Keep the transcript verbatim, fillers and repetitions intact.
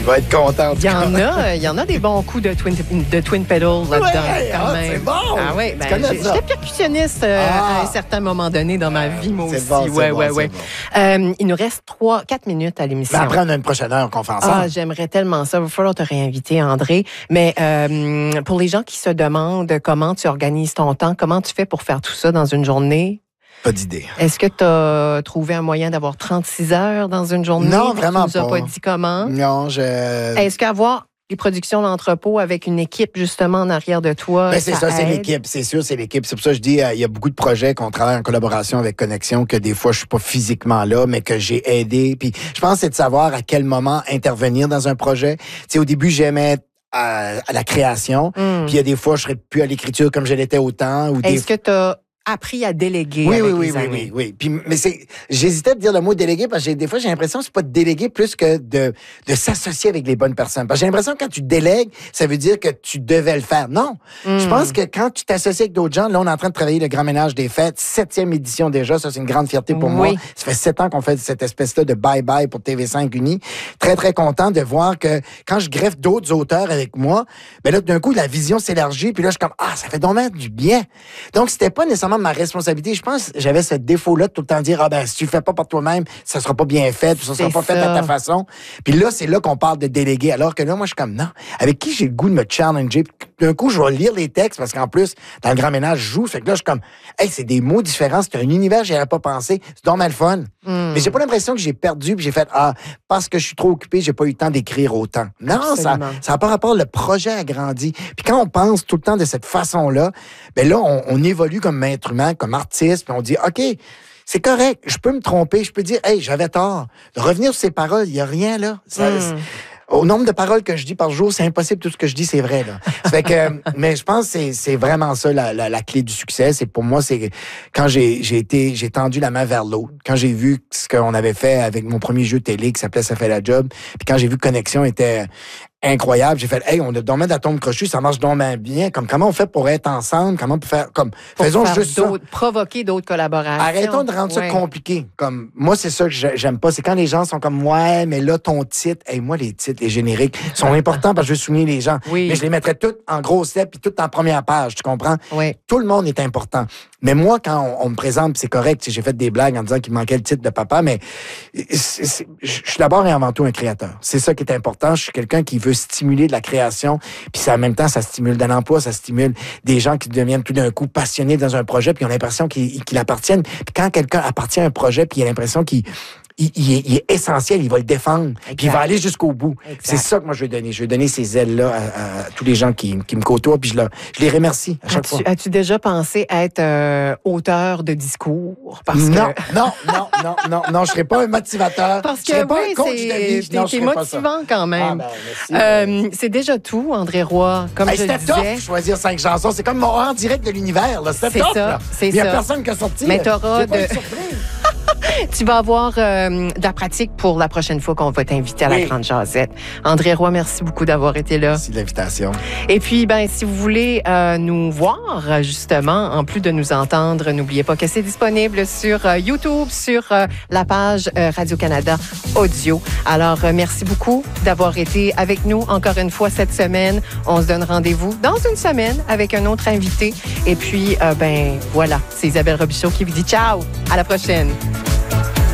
va être contente. Il y en a, il y en a des bons coups de twin, de twin pedal là-dedans. Ouais, quand ah, même. c'est bon. Ah oui, ben, connais j'ai- ça? j'étais percussionniste euh, Ah. à un certain moment donné dans ma vie, moi C'est aussi. bon, c'est ouais, bon, ouais, c'est ouais. bon. Euh, il nous reste trois, quatre minutes à l'émission. Mais après, on a une prochaine heure qu'on fait ensemble. Ah, j'aimerais tellement ça. Il va falloir te réinviter, André. Mais euh, pour les gens qui se demandent comment tu organises ton temps, comment tu fais pour faire tout ça dans une journée? Pas d'idée. Est-ce que tu as trouvé un moyen d'avoir trente-six heures dans une journée? Non, vraiment Tu nous as pas. pas dit comment. Non, je... Est-ce qu'avoir les productions d'entrepôt avec une équipe justement en arrière de toi, Ben, c'est ça, c'est aide? l'équipe. C'est sûr, c'est l'équipe. C'est pour ça que je dis, euh, il y a beaucoup de projets qu'on travaille en collaboration avec Connexion, que des fois, je suis pas physiquement là, mais que j'ai aidé. Puis je pense que c'est de savoir à quel moment intervenir dans un projet. Tu sais, au début, j'aimais à, à la création. Mm. Puis il y a des fois, je serais plus à l'écriture comme je l'étais autant. Ou des... Est-ce que tu as appris à déléguer Oui, avec oui, oui, les oui, années? oui, oui. Puis, mais c'est, j'hésitais à dire le mot déléguer parce que j'ai- des fois, j'ai l'impression que c'est pas de déléguer plus que de, de s'associer avec les bonnes personnes. Parce que j'ai l'impression que quand tu délègues, ça veut dire que tu devais le faire. Non. Mm. Je pense que quand tu t'associes avec d'autres gens, là, on est en train de travailler le Grand Ménage des Fêtes, septième édition déjà. Ça, c'est une grande fierté pour Oui. moi. Ça fait sept ans qu'on fait cette espèce-là de bye-bye pour T V cinq Uni. Très, très content de voir que quand je greffe d'autres auteurs avec moi, ben là, d'un coup, la vision s'élargit. Puis là, je suis comme, ah, ça fait donc bien du bien. Donc, c'était pas nécessairement ma responsabilité. Je pense que j'avais ce défaut-là de tout le temps dire, ah ben, si tu le fais pas par toi-même, ça sera pas bien fait, ou ça sera C'est pas fait ça. à ta façon. Puis là, c'est là qu'on parle de déléguer. Alors que là, moi, je suis comme, non, avec qui j'ai le goût de me challenger? Puis d'un coup, je vais lire les textes, parce qu'en plus, dans le Grand Ménage, je joue. Fait que là, je suis comme, hey, c'est des mots différents, c'est un univers que j'y avais pas pensé. C'est donc mal fun. Mm. Mais j'ai pas l'impression que j'ai perdu, puis j'ai fait, ah, parce que je suis trop occupé, j'ai pas eu le temps d'écrire autant. Non, ça, Absolument. ça n'a pas rapport, le projet a grandi. Puis quand on pense tout le temps de cette façon-là, ben là, on, on évolue comme être humain, comme artiste, puis on dit, OK, c'est correct, je peux me tromper, je peux dire, hey, j'avais tort. De revenir sur ces paroles, il n'y a rien là. Ça, Mm. c'est- Au nombre de paroles que je dis par jour, c'est impossible, tout ce que je dis, c'est vrai. Là. Ça fait que, mais je pense que c'est, c'est vraiment ça la, la, la clé du succès. C'est pour moi, c'est quand j'ai, j'ai été, j'ai tendu la main vers l'autre. Quand j'ai vu ce qu'on avait fait avec mon premier jeu télé qui s'appelait Ça fait la job, puis quand j'ai vu que Connexion était incroyable, j'ai fait, hey, on a domaine d'atomes crochus, ça marche dommage bien. Comme comment on fait pour être ensemble, comment on peut faire, comme, Pour faisons faire juste ça. d'autres- provoquer d'autres collaborations. Arrêtons de rendre ça Ouais. compliqué. Comme moi, c'est ça que j'ai- j'aime pas. C'est quand les gens sont comme ouais, mais là ton titre, hey, moi les titres, les génériques sont importants parce que je veux souligner les gens. Oui. Mais je les mettrais toutes en grosses lettres puis toutes en première page. Tu comprends? Oui. Tout le monde est important. Mais moi, quand on, on me présente, puis c'est correct, tu sais, j'ai fait des blagues en disant qu'il manquait le titre de papa, mais c'est- c'est- je suis d'abord et avant tout un créateur. C'est ça qui est important. Je suis quelqu'un qui veut stimuler de la création, puis ça, en même temps, ça stimule de l'emploi, ça stimule des gens qui deviennent tout d'un coup passionnés dans un projet, puis ils ont l'impression qu'ils qu'ils appartiennent. Puis quand quelqu'un appartient à un projet, puis il a l'impression qu'il il, il est, il est essentiel, il va le défendre, puis il va aller jusqu'au bout. Exact. C'est ça que moi je veux donner. Je veux donner ces ailes-là à, à tous les gens qui, qui me côtoient, puis je, leur- je les remercie à chaque As-tu, fois. as-tu déjà pensé être euh, auteur de discours? Parce Non, que... non, non, non, non, non, je serais pas un motivateur. Parce je serais que pas oui, un coach de c'est, vie. t'es, Non, je t'es serais pas ça. motivant quand Ah, même. ben, merci. Euh, c'est déjà tout, André Roy. Comme Hey, je le c'était disais. tough, choisir cinq chansons. C'est comme mon en direct de l'univers. Là. C'était C'est tough. ça, là. c'est Il y a ça. personne qui a sorti. Mais là. t'auras J'ai pas de- eu de surprise. Tu vas avoir euh, de la pratique pour la prochaine fois qu'on va t'inviter à Oui. la Grande Jazette. André Roy, merci beaucoup d'avoir été là. Merci de l'invitation. Et puis, ben, si vous voulez euh, nous voir, justement, en plus de nous entendre, n'oubliez pas que c'est disponible sur euh, YouTube, sur euh, la page euh, Radio-Canada Audio. Alors, euh, merci beaucoup d'avoir été avec nous encore une fois cette semaine. On se donne rendez-vous dans une semaine avec un autre invité. Et puis, euh, ben, voilà, c'est Isabelle Robichaud qui vous dit ciao. À la prochaine.